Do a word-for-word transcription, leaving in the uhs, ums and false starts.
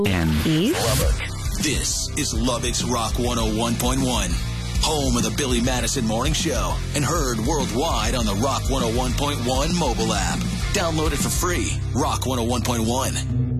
And Lubbock. This is Lubbock's Rock one oh one point one, home of the Billy Madison Morning Show, and heard worldwide on the Rock one oh one point one mobile app. Download it for free. Rock one oh one point one.